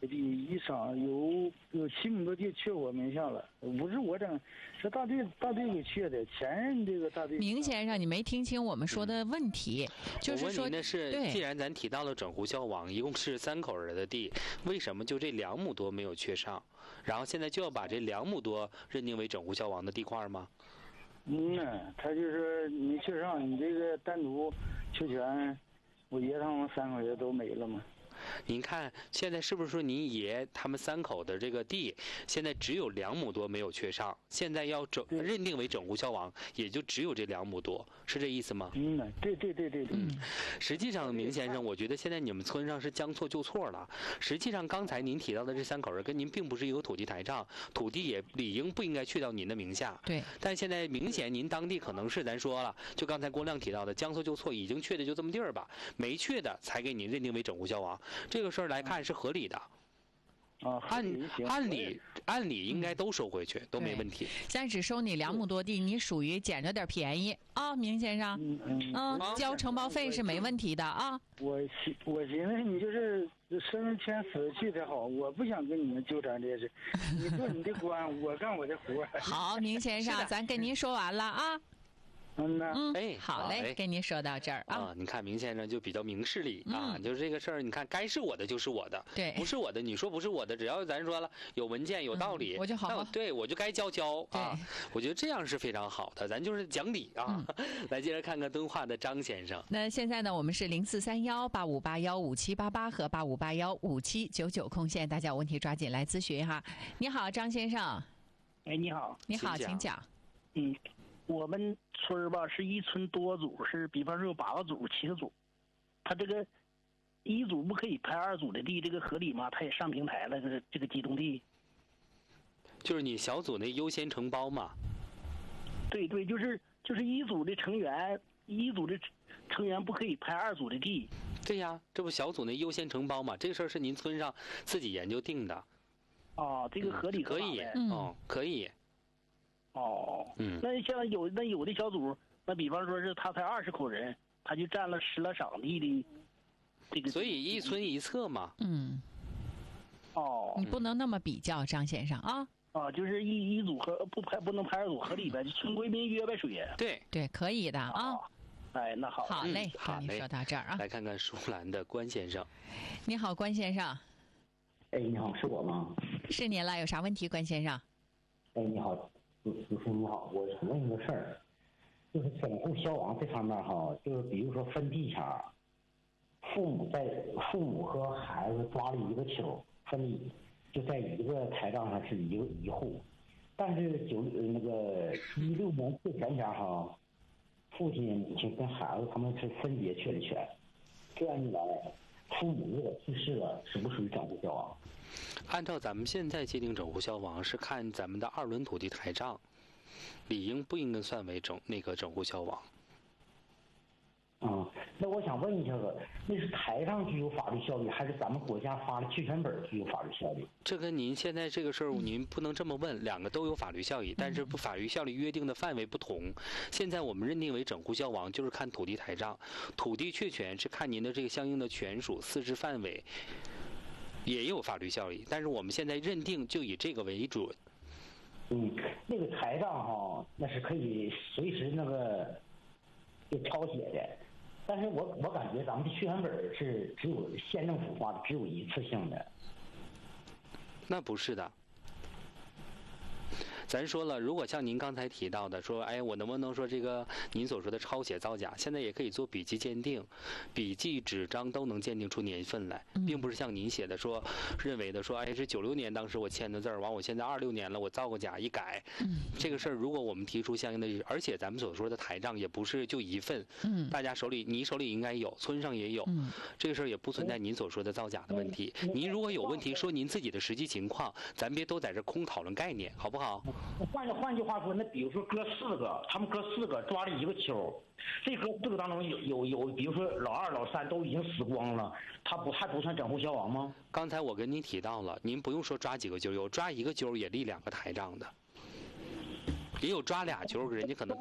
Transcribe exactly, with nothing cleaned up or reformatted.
的地，一上有有七亩多地去我名下了，不是我整，是大队大队给去的。前任这个大队。 明先生，你没听清我们说的问题，嗯、就是说， 我问您的是，既然咱提到了整湖消网，一共是三口人的地，为什么就这两亩多没有确上？然后现在就要把这两亩多认定为整湖消网的地块吗？ 嗯呐，他就是没确上，你这个单独确权，我爷他们三口人都没了嘛。 您看现在是不是说您爷他们三口的这个地现在只有两亩多没有确上，现在要整认定为整湖消网，也就只有这两亩多，是这意思吗？ 嗯，对对对对对。 嗯，实际上明先生，我觉得现在你们村上是将错就错了。实际上刚才您提到的这三口人跟您并不是一个土地台账，土地也理应不应该去到您的名下。 对。 但现在明显您当地可能是咱说了，就刚才郭亮提到的将错就错，已经确的就这么地儿吧，没确的才给你认定为整湖消网。这个事儿来看是合理的， 啊， 按按理按理应该都收回去，都没问题。 现在只收你两亩多地，你属于捡着点便宜啊，明先生。 嗯嗯。 嗯，交承包费是没问题的啊。 我寻我寻思你就是生前死去才好，我不想跟你们纠缠这事。你做你的官，我干我的活。 好，明先生，咱跟您说完了啊。 嗯呐， 嗯， 哎， 好嘞，跟您说到这儿啊。 啊，你看明先生就比较明事理啊， 嗯、 就是这个事儿，你看该是我的就是我的， 对， 不是我的你说不是我的，只要咱说了有文件有道理， 嗯、我就好好， 对我就该交交啊。我觉得这样是非常好的，咱就是讲理啊。嗯、来接着看看敦化的张先生。 那现在呢，我们是零四三幺八五八幺五七八八和八五八幺五七九九空线，大家有问题抓紧来咨询哈。你好，张先生。 哎，你好。 你好，请讲。 请讲嗯。我们村儿吧是一村多组，是比方说有八个组、七个组，他这个一组不可以拍二组的地，这个合理吗？他也上平台了，这个这个机动地。 就是你小组那优先承包嘛？ 对对，就是就是一组的成员，一组的成员不可以拍二组的地。 对呀，这不小组那优先承包嘛？这个事儿是您村上自己研究定的。 哦，这个合理可以， 嗯、 哦，可以。 哦， 嗯， 那像有那有的小组，那比方说是他才二十口人，他就占了十来晌地的这个， 所以一村一策嘛。 嗯， 哦， 你不能那么比较，张先生啊。 啊，就是一一组合不排不能排二组合理呗，村规民约呗，属于。 对对，可以的啊。 哦、哎，那好。 好嘞， 嗯、好嘞， 跟你说到这儿啊。 来看看舒兰的关先生。 你好，关先生。 哎，你好，是我吗？ 是您了，有啥问题，关先生？ 哎，你好。主持人你好，我想问一个事儿，就是整户消亡这方面哈，就是比如说分地前，父母在父母和孩子抓了一个球分离，就在一个台账上是一个一户，但是九那个一六年退权前哈，父亲母亲跟孩子他们是分别确的权，这样一来，父母如果去世了，属不属于整户消亡？ 按照咱们现在界定整户消亡是看咱们的二轮土地台账，理应不应该算为整那个整户消亡。 嗯，那我想问一下子，那是台上具有法律效力，还是咱们国家发的确权本具有法律效力？ 这跟您现在这个事儿，您不能这么问，两个都有法律效力，但是不法律效力约定的范围不同。现在我们认定为整户消亡，就是看土地台账，土地确权是看您的这个相应的权属、私置范围，也有法律效力，但是我们现在认定就以这个为准。 嗯，那个台账哈，那是可以随时那个就抄写的。但是我我感觉咱们的确权本是只有县政府发的，只有一次性的。 那不是的。咱说了，如果像您刚才提到的说，哎，我能不能说这个您所说的抄写造假，现在也可以做笔迹鉴定，笔迹纸张都能鉴定出年份来，并不是像您写的说认为的说，哎，是九六年当时我签的字儿，完我现在二六年了，我造个假一改，这个事儿如果我们提出相应的，而且咱们所说的台账也不是就一份， 嗯， 大家手里你手里应该有，村上也有， 嗯， 这个事儿也不存在您所说的造假的问题。您如果有问题，说您自己的实际情况，咱别都在这空讨论概念，好不好？ 换换句话说，那比如说哥四个，他们哥四个抓了一个球，这哥四个当中有有有，比如说老二、老三都已经死光了，他不还不算整户消亡吗？ 刚才我跟您提到了，您不用说抓几个阄，有抓一个阄也立两个台账的，也有抓俩阄，人家可能